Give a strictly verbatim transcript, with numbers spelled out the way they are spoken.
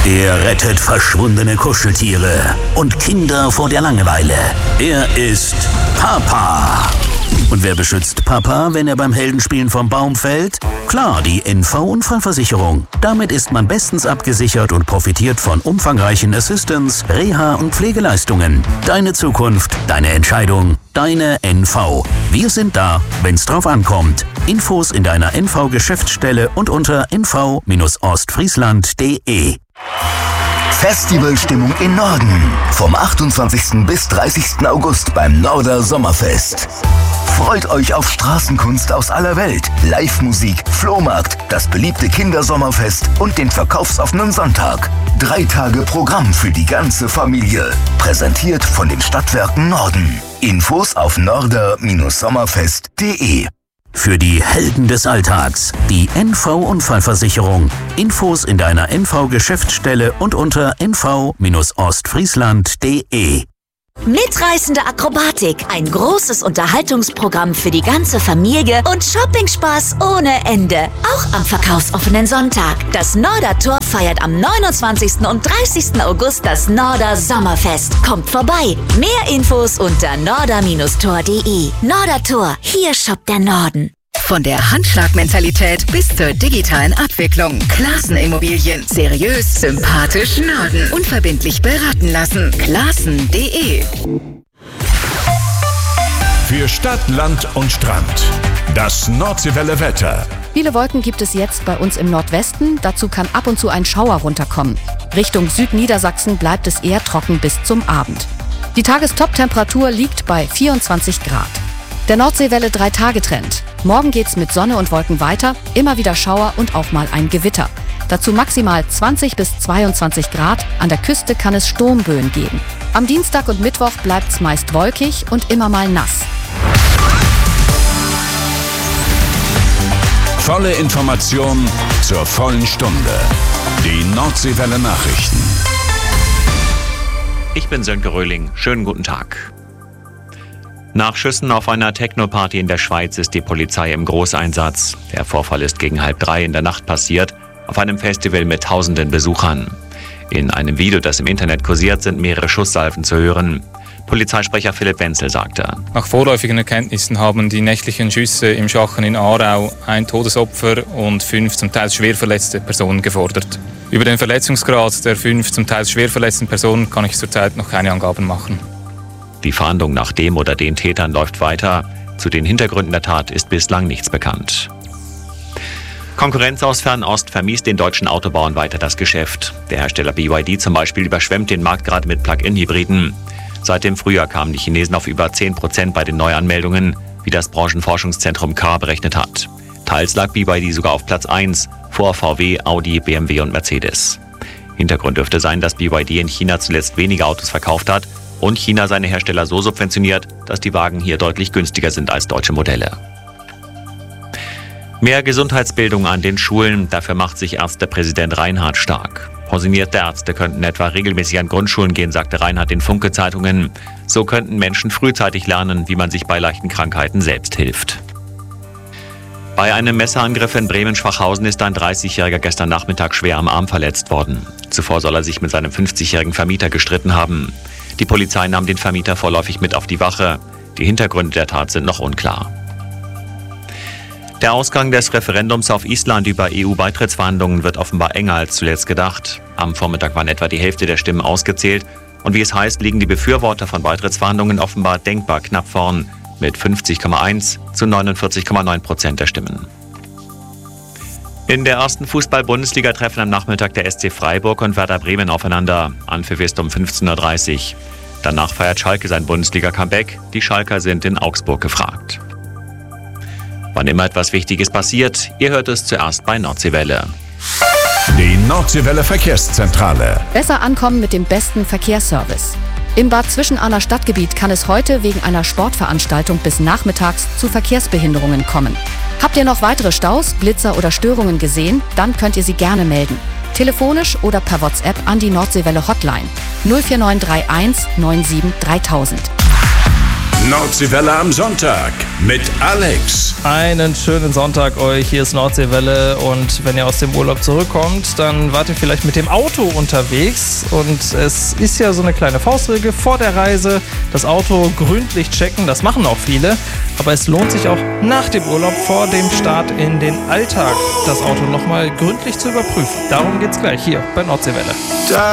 Er rettet verschwundene Kuscheltiere und Kinder vor der Langeweile. Er ist Papa. Und wer beschützt Papa, wenn er beim Heldenspielen vom Baum fällt? Klar, die N V-Unfallversicherung. Damit ist man bestens abgesichert und profitiert von umfangreichen Assistance, Reha- und Pflegeleistungen. Deine Zukunft, deine Entscheidung, deine N V. Wir sind da, wenn's drauf ankommt. Infos in deiner N V-Geschäftsstelle und unter n v Bindestrich ostfriesland punkt de. Festivalstimmung im Norden. Vom achtundzwanzigsten bis dreißigsten August beim Norder Sommerfest. Freut euch auf Straßenkunst aus aller Welt, Live-Musik, Flohmarkt, das beliebte Kindersommerfest und den verkaufsoffenen Sonntag. Drei Tage Programm für die ganze Familie. Präsentiert von den Stadtwerken Norden. Infos auf norder Bindestrich sommerfest punkt de. Für die Helden des Alltags, die N V-Unfallversicherung. Infos in deiner N V-Geschäftsstelle und unter n v Bindestrich ostfriesland punkt de. Mitreißende Akrobatik, ein großes Unterhaltungsprogramm für die ganze Familie und Shoppingspaß ohne Ende. Auch am verkaufsoffenen Sonntag. Das Nordertor feiert am neunundzwanzigsten und dreißigsten August das Norder Sommerfest. Kommt vorbei. Mehr Infos unter norder Bindestrich tor punkt de. Nordertor, hier shoppt der Norden. Von der Handschlagmentalität bis zur digitalen Abwicklung. Klassen Immobilien. Seriös, sympathisch, Norden. Unverbindlich beraten lassen. Klassen punkt de. Für Stadt, Land und Strand. Das Nordseewelle Wetter. Viele Wolken gibt es jetzt bei uns im Nordwesten. Dazu kann ab und zu ein Schauer runterkommen. Richtung Südniedersachsen bleibt es eher trocken bis zum Abend. Die Tagestop-Temperatur liegt bei vierundzwanzig Grad. Der Nordseewelle drei Tage Trend. Morgen geht's mit Sonne und Wolken weiter, immer wieder Schauer und auch mal ein Gewitter. Dazu maximal zwanzig bis zweiundzwanzig Grad, an der Küste kann es Sturmböen geben. Am Dienstag und Mittwoch bleibt's meist wolkig und immer mal nass. Volle Information zur vollen Stunde. Die Nordseewelle Nachrichten. Ich bin Sönke Röhling. Schönen guten Tag. Nach Schüssen auf einer Techno-Party in der Schweiz ist die Polizei im Großeinsatz. Der Vorfall ist gegen halb drei in der Nacht passiert, auf einem Festival mit tausenden Besuchern. In einem Video, das im Internet kursiert, sind mehrere Schusssalven zu hören. Polizeisprecher Philipp Wenzel sagte: Nach vorläufigen Erkenntnissen haben die nächtlichen Schüsse im Schachen in Aarau ein Todesopfer und fünf zum Teil schwer verletzte Personen gefordert. Über den Verletzungsgrad der fünf zum Teil schwer verletzten Personen kann ich zurzeit noch keine Angaben machen. Die Fahndung nach dem oder den Tätern läuft weiter. Zu den Hintergründen der Tat ist bislang nichts bekannt. Konkurrenz aus Fernost vermiest den deutschen Autobauern weiter das Geschäft. Der Hersteller B Y D zum Beispiel überschwemmt den Markt gerade mit Plug-in-Hybriden. Seit dem Frühjahr kamen die Chinesen auf über zehn Prozent bei den Neuanmeldungen, wie das Branchenforschungszentrum K berechnet hat. Teils lag B Y D sogar auf Platz eins, vor V W, Audi, B M W und Mercedes. Hintergrund dürfte sein, dass B Y D in China zuletzt weniger Autos verkauft hat und China seine Hersteller so subventioniert, dass die Wagen hier deutlich günstiger sind als deutsche Modelle. Mehr Gesundheitsbildung an den Schulen, dafür macht sich Ärztepräsident Reinhardt stark. Pensionierte Ärzte könnten etwa regelmäßig an Grundschulen gehen, sagte Reinhardt den Funke-Zeitungen. So könnten Menschen frühzeitig lernen, wie man sich bei leichten Krankheiten selbst hilft. Bei einem Messerangriff in Bremen-Schwachhausen ist ein dreißigjähriger gestern Nachmittag schwer am Arm verletzt worden. Zuvor soll er sich mit seinem fünfzigjährigen Vermieter gestritten haben. Die Polizei nahm den Vermieter vorläufig mit auf die Wache. Die Hintergründe der Tat sind noch unklar. Der Ausgang des Referendums auf Island über E U-Beitrittsverhandlungen wird offenbar enger als zuletzt gedacht. Am Vormittag waren etwa die Hälfte der Stimmen ausgezählt. Und wie es heißt, liegen die Befürworter von Beitrittsverhandlungen offenbar denkbar knapp vorn mit fünfzig Komma eins zu neunundvierzig Komma neun Prozent der Stimmen. In der ersten Fußball-Bundesliga treffen am Nachmittag der S C Freiburg und Werder Bremen aufeinander. Anpfiff ist um fünfzehn Uhr dreißig. Danach feiert Schalke sein Bundesliga-Comeback. Die Schalker sind in Augsburg gefragt. Wann immer etwas Wichtiges passiert, ihr hört es zuerst bei Nordseewelle. Die Nordseewelle Verkehrszentrale. Besser ankommen mit dem besten Verkehrsservice. Im Bad Zwischenahner Stadtgebiet kann es heute wegen einer Sportveranstaltung bis nachmittags zu Verkehrsbehinderungen kommen. Habt ihr noch weitere Staus, Blitzer oder Störungen gesehen? Dann könnt ihr sie gerne melden. Telefonisch oder per WhatsApp an die Nordseewelle Hotline null vier neun drei eins neun sieben dreitausend. Nordseewelle am Sonntag mit Alex. Einen schönen Sonntag euch, hier ist Nordseewelle und wenn ihr aus dem Urlaub zurückkommt, dann wart ihr vielleicht mit dem Auto unterwegs und es ist ja so eine kleine Faustregel vor der Reise, das Auto gründlich checken, das machen auch viele, aber es lohnt sich auch nach dem Urlaub vor dem Start in den Alltag, das Auto nochmal gründlich zu überprüfen. Darum geht's gleich hier bei Nordseewelle. Da